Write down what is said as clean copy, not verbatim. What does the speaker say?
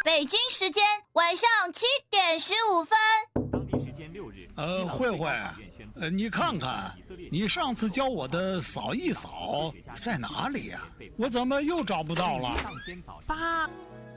北京时间晚上7点15分。 当地时间6日。 慧慧，你看看，你上次教我的扫一扫在哪里呀？我怎么又找不到了？ 爸。